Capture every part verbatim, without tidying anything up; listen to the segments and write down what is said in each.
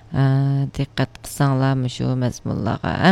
diqqat qilsanglar shu mazmunlarga.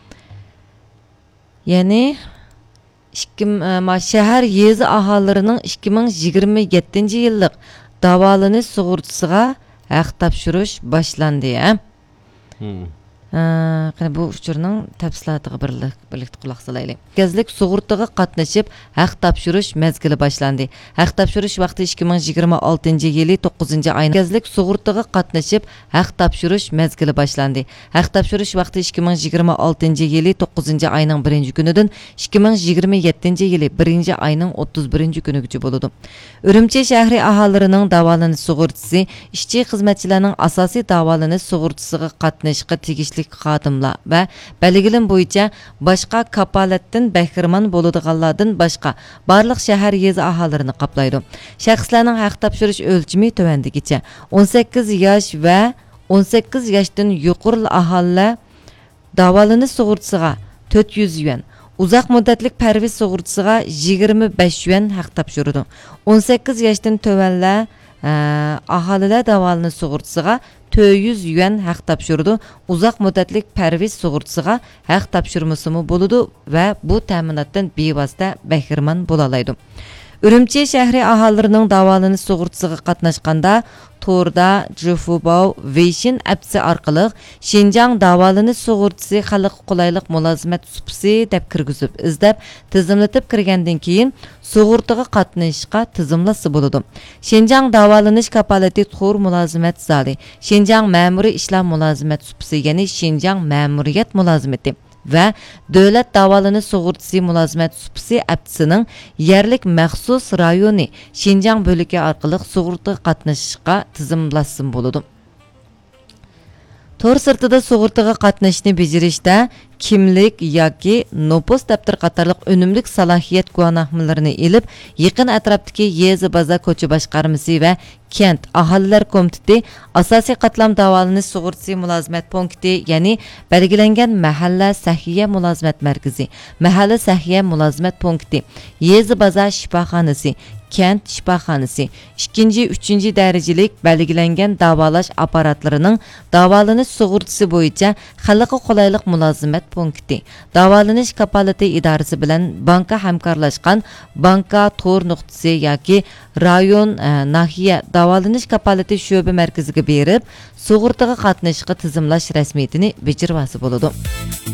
Ya'ni shahar yezi aholilarining ikki ming yigirma yettinchi yillik davolanish sug'urtasiga haq topshirish boshlandi. Hmm. Qani bu uchurning tafsilotiga birlikda quloq solaylik. Gazlik sug'urtaga qatnashib haq topshirish mezgili boshlandi. Haq topshirish vaqti ikki ming yigirma oltinchi yili to'qqizinchi oyning gazlik sug'urtaga qatnashib haq topshirish mezgili boshlandi. Haq topshirish vaqti ikki ming yigirma oltinchi yili to'qqizinchi oyning birinchi kunidan ikki ming yigirma yettinchi yili birinchi oyning o'ttiz birinchi kunigacha bo'ladi. Urumchi shahri aholilarining davolanish sug'urtasi ishchi xizmatchilarning asosiy davolanish sug'urtasiga qatnashishga tegishli xodimlar va belgilan bo'yicha boshqa kapolatdan bahramand bo'ladiganlardan boshqa barliq shahar yezi aholilarini qoplaydi. Shaxslarning haq topshirish o'lchami tuvandigicha o'n sakkiz yosh va o'n sakkiz yoshdan yuqori aholilar davolanish sug'urtasiga to'rt yuz yuan, uzoq muddatlik parviz sug'urtasiga yigirma besh yuan haq topshiradi. o'n sakkiz yoshdan tuvanlar aholilar davolanish sug'urtasiga to'rt yuz yuan haq topshirdi. Uzoq muddatlik parviz sug'urtasiga haq topshirmasimi bo'ladi va bu ta'minotdan bevosita bahramand bo'la oladi. Urumchi shahri aholilarining davolanish sug'urtasiga qatnashganda Torda, Jufubov, Veyshin appsi orqali Xinjiang davolanish sug'urtasi xalq qulaylik mulozimat supsi deb kirgizib, izlab, tizimlatib kirgandan keyin sug'urtaga qatnashishga tizimlasi bo'ladi. Xinjiang davolanish kapolati to'r mulozimat zali, Xinjiang ma'muriy ishlar mulozimat supsi, ya'ni Xinjiang ma'muriyat mulozimati va davlat davolanish sug'urtasi mulozimat supsi aptisining yerlik maxsus rayoni Xinjiang bo'ligi orqali sug'urtaga qatnashishga tizimlasin bo'ladi. Tor sirtida sug'urtaga qatnashishni bajarishda kimlik yoki nopos daftar qatorliq unumlik salohiyat guvohnomalarini elib, yaqin atrofdagi yezi baza ko'cha boshqarmasi va kent aholilar komiteti asosiy qatlam davolanish sug'urtasi mulozimat punkti, ya'ni belgilangan mahalla sahiya mulozimat markazi, mahalla sahiya mulozimat punkti, yezi baza shifoxonasi, kent shifoxonasi, ikkinchi, uchinchi darajalik belgilangan davolash apparatlarining davolanish sug'urtasi bo'yicha xalqqa qulaylik mulozimat punkti, davolanish kapolati idorasi bilan banka hamkorlashgan banka to'r nuqtasi yoki rayon nahiya davolanish kapolati sho'ba markaziga berib, sug'urtaga qatnashishga tizimlash rasmiyatini bajirvasi bo'ladi.